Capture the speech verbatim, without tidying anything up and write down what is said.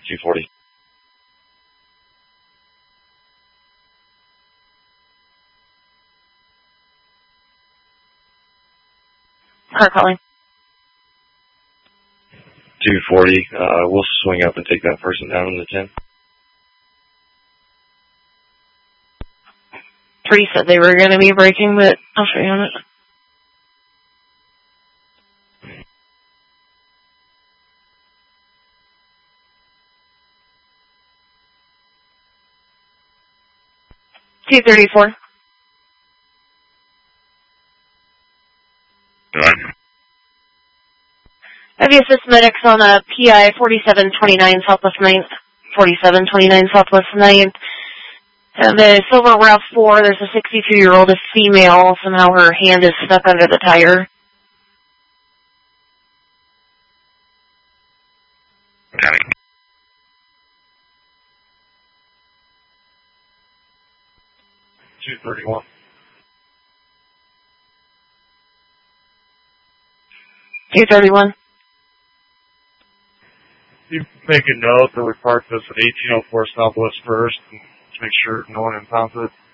two forty. Car calling. two forty. Uh, we'll swing up and take that person down in the ten. Three said they were going to be braking, but I'll show you on it. two thirty-four. Right. Have you assist medics on a P I forty-seven twenty-nine Southwest ninth, forty-seven twenty-nine Southwest ninth. And the Silver RAV four, there's a sixty-two-year-old, a female. Somehow her hand is stuck under the tire. Okay. two thirty-one. two thirty-one. You make a note that we parked this at eighteen oh four Southwest First, to make sure no one impounds it.